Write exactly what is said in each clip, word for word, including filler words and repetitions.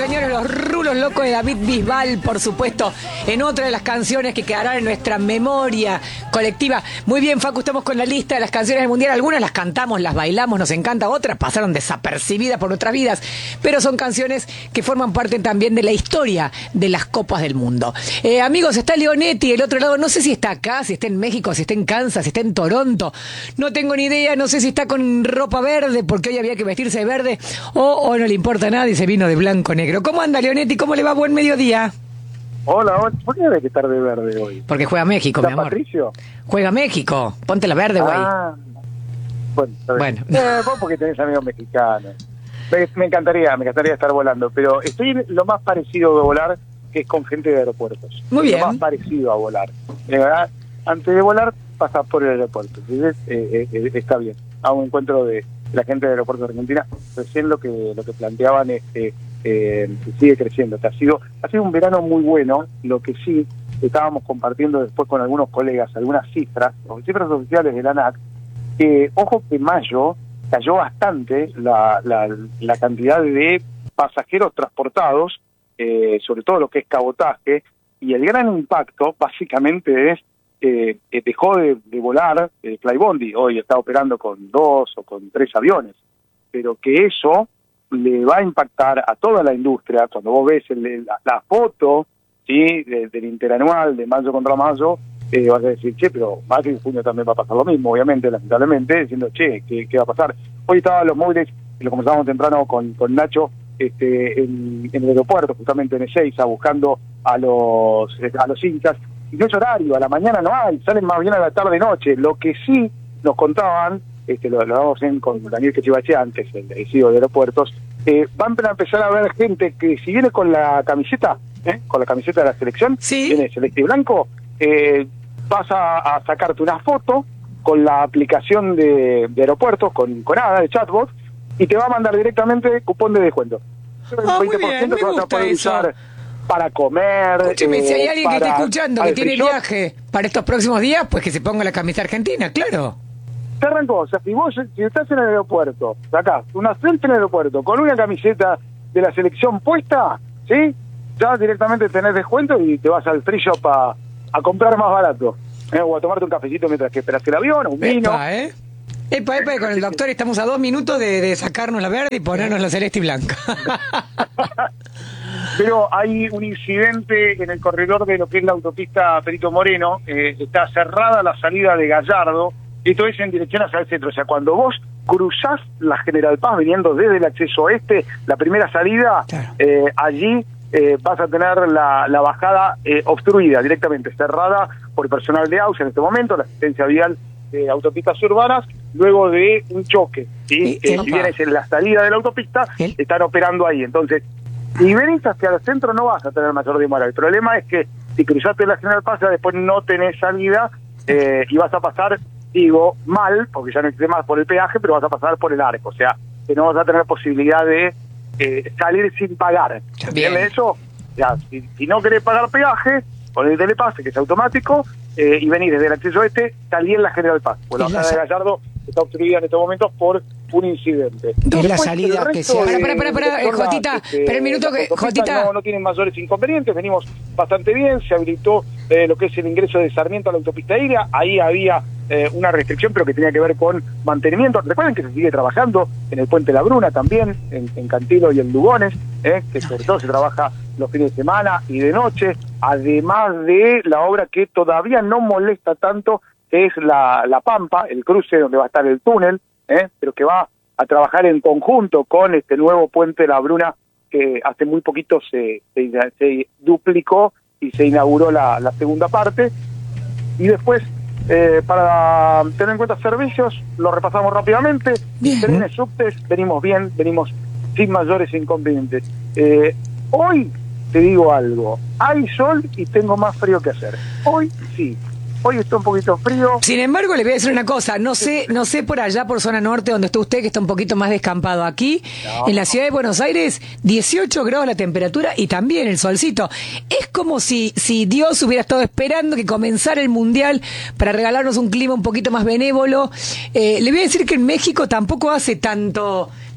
señores, los rulos locos de David Bisbal, por supuesto, en otra de las canciones que quedarán en nuestra memoria colectiva. Muy bien, Facu, estamos con la lista de las canciones del Mundial. Algunas las cantamos, las bailamos, nos encanta, otras pasaron desapercibidas por nuestras vidas, pero son canciones que forman parte también de la historia de las Copas del Mundo. Eh, amigos, está Leonetti del otro lado, no sé si está acá, si está en México, si está en Kansas, si está en Toronto, no tengo ni idea, no sé si está con ropa verde, porque hoy había que vestirse de verde, o, o no le importa nada y se vino de blanco negro. ¿Cómo anda, Leonetti? ¿Cómo le va? Buen mediodía. Hola, hola. ¿Por qué debe estar de verde hoy? Porque juega México, mi amor. Patricio? Juega México. Ponte la verde, güey. Ah, bueno, bueno. Eh, vos porque tenés amigos mexicanos. Me, me encantaría, me encantaría estar volando, pero estoy en lo más parecido de volar, que es con gente de aeropuertos. Muy bien. Lo más parecido a volar. De verdad, antes de volar, pasas por el aeropuerto. Entonces, eh, eh, está bien. A un encuentro de la gente de aeropuertos de Argentina, recién lo que lo que planteaban es que eh, sigue creciendo. Ha sido, ha sido un verano muy bueno. Lo que sí estábamos compartiendo después con algunos colegas, algunas cifras, las cifras oficiales de la ANAC, que ojo que mayo cayó bastante la, la, la cantidad de pasajeros transportados, eh, sobre todo lo que es cabotaje, y el gran impacto básicamente es que eh, dejó de, de volar el Flybondi. Hoy está operando con dos o con tres aviones, pero que eso le va a impactar a toda la industria. Cuando vos ves el, la, la foto, ¿sí?, de, del interanual de mayo contra mayo, eh, vas a decir, che, pero mayo y junio también va a pasar lo mismo, obviamente, lamentablemente, diciendo, che, ¿qué, qué va a pasar? Hoy estaban los móviles, y lo conversábamos temprano con, con Nacho, este, en, en el aeropuerto, justamente en Ezeiza, buscando a los, a los hinchas, y no es horario, a la mañana no hay, salen más bien a la tarde-noche. Lo que sí nos contaban, este, lo hablábamos con Daniel Quechivache antes, el C E O de aeropuertos, eh, van a empezar a ver gente que si viene con la camiseta, ¿eh? con la camiseta de la selección, ¿sí?, viene celeste y blanco, eh, vas a, a sacarte una foto con la aplicación de, de aeropuertos, con, con ADA, de chatbot, y te va a mandar directamente cupón de descuento. Ah, muy bien, me que vas gusta a poder eso. usar para comer. Escúcheme, eh, si hay alguien para, que esté escuchando que tiene free shop, viaje para estos próximos días, pues que se ponga la camisa argentina, claro. te arrancó, o sea, si vos si estás en el aeropuerto, sacás una selfie en el aeropuerto con una camiseta de la selección puesta, ¿sí?, ya directamente tenés descuento y te vas al free shop a, a comprar más barato, ¿eh? O a tomarte un cafecito mientras que esperas el avión, o un vino. Epa, ¿eh? Epa, epa, con el doctor estamos a dos minutos de, de sacarnos la verde y ponernos la celeste y blanca. Pero hay un incidente en el corredor de lo que es la autopista Perito Moreno, eh, está cerrada la salida de Gallardo, esto es en dirección hacia el centro, o sea, cuando vos cruzás la General Paz viniendo desde el acceso oeste, la primera salida, claro. eh, allí eh, vas a tener la, la bajada eh, obstruida, directamente cerrada por personal de AUSA en este momento, la asistencia vial de autopistas urbanas, luego de un choque, ¿sí? Y, Eh, si bien es en la salida de la autopista, ¿El? están operando ahí, entonces si venís hacia el centro no vas a tener mayor demora. El problema es que si cruzaste la General Paz ya después no tenés salida eh, y vas a pasar, digo, mal, porque ya no existe más por el peaje, pero vas a pasar por el arco, o sea, que no vas a tener posibilidad de eh, salir sin pagar. ¿Entiendes eso? Ya, si, si no querés pagar peaje, con el telepase, que es automático, eh, y venís desde el acceso este, salí en la General Paz. Pues la bajada de Gallardo está obstruida en estos momentos por un incidente. Es la salida que se hace. Para, para, para, para, Jotita, este, espera un minuto que, Jotita. No, no tienen mayores inconvenientes, venimos bastante bien, se habilitó eh, lo que es el ingreso de Sarmiento a la autopista aérea, ahí había eh, una restricción, pero que tenía que ver con mantenimiento. Recuerden que se sigue trabajando en el Puente La Bruna también, en, en Cantilo y en Lugones, eh, que sobre todo se trabaja los fines de semana y de noche, además de la obra que todavía no molesta tanto, que es la, la Pampa, el cruce donde va a estar el túnel, ¿eh? pero que va a trabajar en conjunto con este nuevo Puente La Bruna, que hace muy poquito se, se, se duplicó y se inauguró la, la segunda parte. Y después, eh, para tener en cuenta servicios, lo repasamos rápidamente. Trenes, subtes, venimos bien, venimos sin mayores inconvenientes. Eh, hoy te digo algo, hay sol y tengo más frío que hacer. Hoy sí. Hoy está un poquito frío. Sin embargo, le voy a decir una cosa, no sé, no sé por allá por zona norte donde está usted, que está un poquito más descampado. Aquí, no. En la ciudad de Buenos Aires, dieciocho grados la temperatura y también el solcito. Es como si, si Dios hubiera estado esperando que comenzara el Mundial para regalarnos un clima un poquito más benévolo. Eh, le voy a decir que en México tampoco hace tanto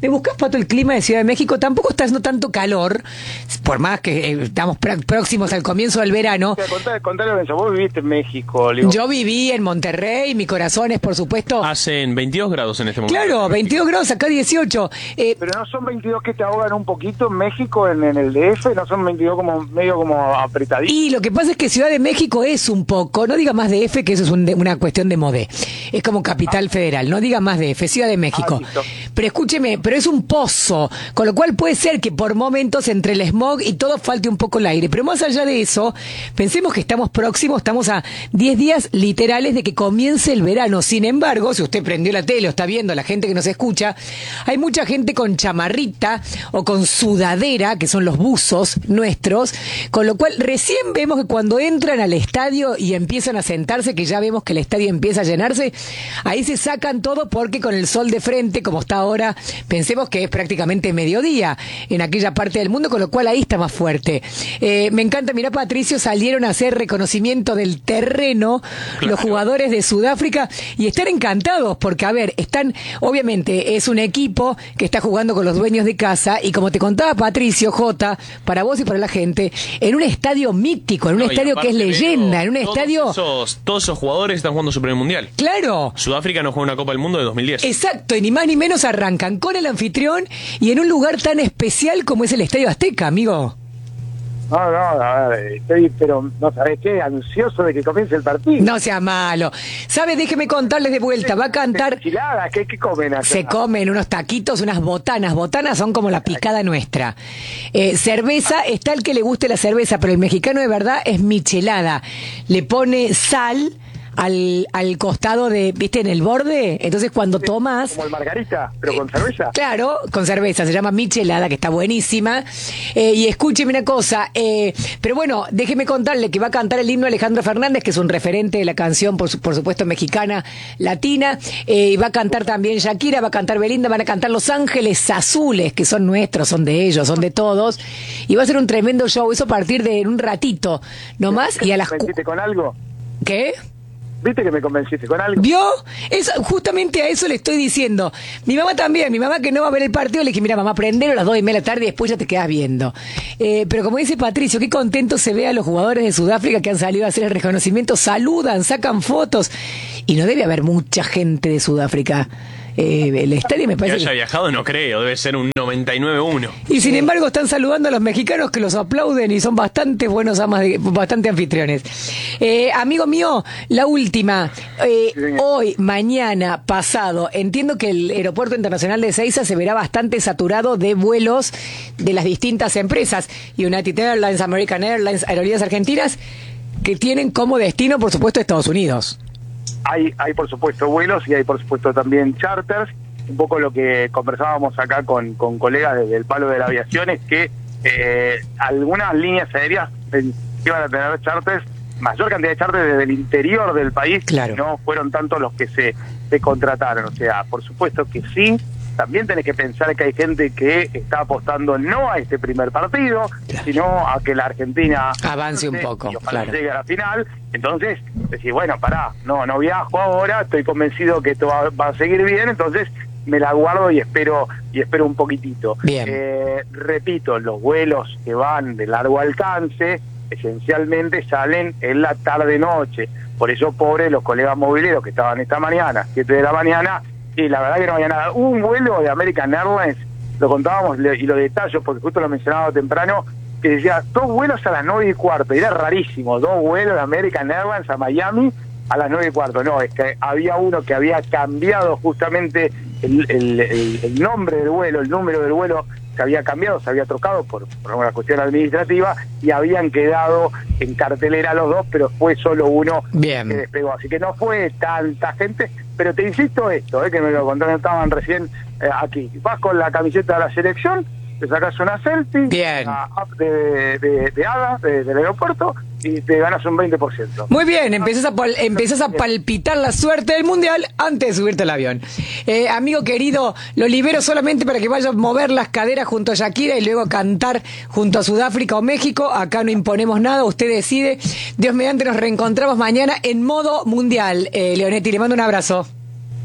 ¿Me buscas, Pato, el clima de Ciudad de México? Tampoco está haciendo tanto calor, por más que eh, estamos pr- próximos al comienzo del verano. Contale, contale, Benzo, vos viviste en México, Leo. Yo viví en Monterrey, mi corazón es, por supuesto... Hacen veintidós grados en este momento. Claro, veintidós grados, acá dieciocho. Eh, Pero no son veintidós que te ahogan un poquito en México, en, en el D F, no son veintidós como medio como apretaditos. y lo que pasa es que Ciudad de México es un poco, no diga más D F, que eso es un de- una cuestión de modé. Es como capital federal, no diga más D F, Ciudad de México. Ah, listo. Pero escúcheme, pero es un pozo, con lo cual puede ser que por momentos entre el smog y todo falte un poco el aire. Pero más allá de eso, pensemos que estamos próximos, estamos a diez días literales de que comience el verano. Sin embargo, si usted prendió la tele o está viendo, la gente que nos escucha, hay mucha gente con chamarrita o con sudadera, que son los buzos nuestros, con lo cual recién vemos que cuando entran al estadio y empiezan a sentarse, que ya vemos que el estadio empieza a llenarse, ahí se sacan todo porque con el sol de frente, como está ahora, pensemos que es prácticamente mediodía en aquella parte del mundo, con lo cual ahí está más fuerte. Eh, me encanta, mirá, Patricio, salieron a hacer reconocimiento del terreno Claro. los jugadores de Sudáfrica y están encantados porque, a ver, están, obviamente es un equipo que está jugando con los dueños de casa y como te contaba Patricio, Jota, para vos y para la gente, en un estadio mítico, en un No, y estadio que es aparte leyenda, veo en un todos estadio... Esos, todos esos jugadores están jugando su primer mundial. Claro. Sudáfrica no juega una Copa del Mundo de dos mil diez. Exacto, y ni más ni menos arrancan con el anfitrión y en un lugar tan especial como es el Estadio Azteca, amigo. No, no, a ver, estoy, pero no sabés qué, ansioso de que comience el partido. No sea malo. ¿Sabe? Déjeme contarles de vuelta. Va a cantar... Enchiladas, ¿qué, qué comen acá? Se comen unos taquitos, unas botanas. Botanas son como la picada nuestra. Eh, cerveza, está el que le guste la cerveza, pero el mexicano de verdad es michelada. Le pone sal al, al costado de, ¿viste? En el borde. Entonces cuando tomas... Como el margarita, pero con cerveza. Claro, con cerveza, se llama michelada, que está buenísima. Eh, y escúcheme una cosa, eh, pero bueno, déjeme contarle que va a cantar el himno Alejandro Fernández, que es un referente de la canción, por, su- por supuesto, mexicana, latina. Eh, y va a cantar también Shakira, va a cantar Belinda, van a cantar Los Ángeles Azules, que son nuestros, son de ellos, son de todos. Y va a ser un tremendo show, eso a partir de en un ratito nomás. Y a las... ¿Me cu- convenciste con algo? ¿Qué? ¿Viste que me convenciste con algo? ¿Vio? Es, justamente a eso le estoy diciendo. Mi mamá también, mi mamá que no va a ver el partido, le dije, mira, mamá, prendelo a las dos y media de la tarde y después ya te quedas viendo. Eh, pero como dice Patricio, qué contento se ve a los jugadores de Sudáfrica que han salido a hacer el reconocimiento, saludan, sacan fotos. Y no debe haber mucha gente de Sudáfrica. Eh, el estadio me Que parece... haya que- viajado no creo, debe ser un noventa y nueve uno. Y sin embargo están saludando a los mexicanos que los aplauden y son bastante buenos amas, de, bastante anfitriones. Eh, amigo mío, la última. Eh, hoy, mañana, pasado, entiendo que el Aeropuerto Internacional de Ezeiza se verá bastante saturado de vuelos de las distintas empresas. United Airlines, American Airlines, Aerolíneas Argentinas, que tienen como destino, por supuesto, Estados Unidos. Hay, hay por supuesto vuelos y hay por supuesto también charters. Un poco lo que conversábamos acá con, con colegas desde el palo de la aviación es que eh, algunas líneas aéreas eh, iban a tener charters, mayor cantidad de charters desde el interior del país, Claro. no fueron tantos los que se, se contrataron. O sea, por supuesto que sí. También tenés que pensar que hay gente que está apostando no a este primer partido, Claro. sino a que la Argentina Avance un poco, y ojalá claro. llegue a la final. Entonces, decís, bueno, pará, no, no viajo ahora, estoy convencido que esto va, va a seguir bien, entonces me la guardo y espero y espero un poquitito. Bien. Eh, repito, los vuelos que van de largo alcance esencialmente salen en la tarde-noche. Por eso, pobres los colegas mobileros que estaban esta mañana, siete de la mañana, y la verdad que no había nada. Hubo un vuelo de American Airlines, lo contábamos le- y lo detallo porque justo lo mencionaba temprano, que decía dos vuelos a las nueve y cuarto, y era rarísimo, dos vuelos de American Airlines a Miami a las nueve y cuarto. No, es que había uno que había cambiado justamente el, el, el, el nombre del vuelo, el número del vuelo se había cambiado, se había trocado por, por una cuestión administrativa y habían quedado en cartelera los dos, pero fue solo uno Bien. que despegó. Así que no fue tanta gente, pero te insisto esto, eh, que me lo contaron, estaban recién eh, aquí. Vas con la camiseta de la selección, te sacas una selfie, Bien. una app de, de, de ADA, de- del aeropuerto, y te ganas un veinte por ciento. Muy bien, empezás a, pal- empezás a palpitar la suerte del Mundial antes de subirte al avión. Eh, amigo querido, lo libero solamente para que vaya a mover las caderas junto a Shakira y luego cantar junto a Sudáfrica o México. Acá no imponemos nada, usted decide. Dios mediante, nos reencontramos mañana en modo mundial. Eh, Leonetti, le mando un abrazo.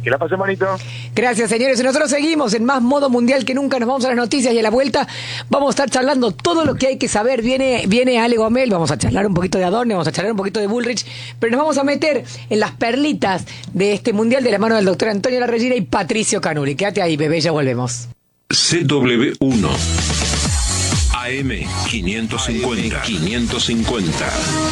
Que la pasen bonito. Gracias, señores. Nosotros seguimos en más modo mundial que nunca. Nos vamos a las noticias y a la vuelta vamos a estar charlando todo lo que hay que saber. Viene, viene Ale Gomel, vamos a charlar un poquito de Adorne, vamos a charlar un poquito de Bullrich, pero nos vamos a meter en las perlitas de este mundial de la mano del doctor Antonio Larreyra y Patricio Canuli. Quédate ahí, bebé, ya volvemos. C W uno A M quinientos cincuenta. quinientos cincuenta.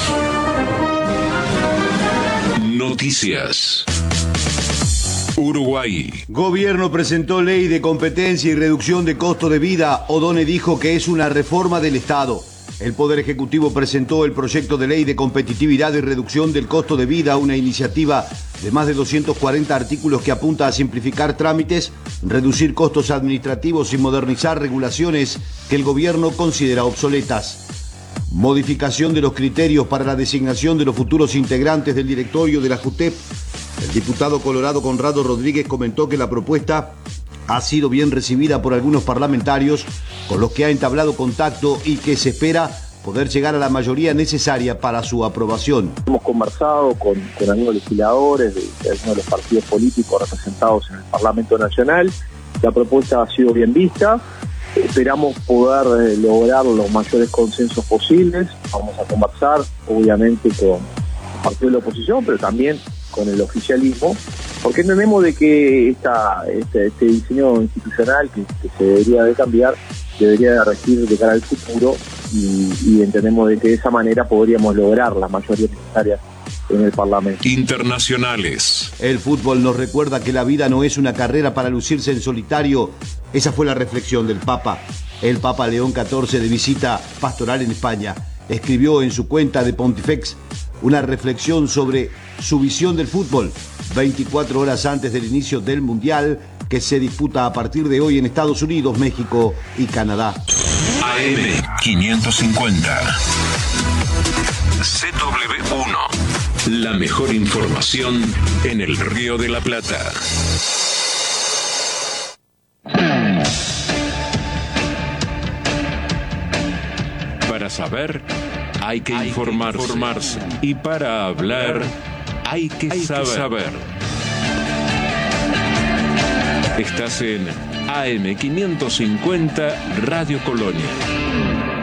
Noticias. Uruguay. Gobierno presentó ley de competencia y reducción de costo de vida. Odone dijo que es una reforma del Estado. El Poder Ejecutivo presentó el proyecto de ley de competitividad y reducción del costo de vida, una iniciativa de más de doscientos cuarenta artículos que apunta a simplificar trámites, reducir costos administrativos y modernizar regulaciones que el gobierno considera obsoletas. Modificación de los criterios para la designación de los futuros integrantes del directorio de la JUTEP. El diputado colorado Conrado Rodríguez comentó que la propuesta ha sido bien recibida por algunos parlamentarios con los que ha entablado contacto y que se espera poder llegar a la mayoría necesaria para su aprobación. Hemos conversado con, con algunos legisladores de, de algunos de los partidos políticos representados en el Parlamento Nacional. La propuesta ha sido bien vista. Esperamos poder eh, lograr los mayores consensos posibles. Vamos a conversar, obviamente, con los partidos de la oposición, pero también con el oficialismo, porque entendemos de que esta, este, este diseño institucional que, que se debería de cambiar, debería de regir de cara al futuro y, y entendemos de que de esa manera podríamos lograr las mayorías necesarias en el Parlamento. Internacionales. El fútbol nos recuerda que la vida no es una carrera para lucirse en solitario. Esa fue la reflexión del Papa. El Papa León catorce, de visita pastoral en España, escribió en su cuenta de Pontifex una reflexión sobre su visión del fútbol, veinticuatro horas antes del inicio del Mundial, que se disputa a partir de hoy en Estados Unidos, México y Canadá. A M quinientos cincuenta. C W uno. La mejor información en el Río de la Plata. Para saber, hay que hay informarse. Que informarse. Y para hablar, hay que, hay saber. que saber. Estás en A M quinientos cincuenta Radio Colonia.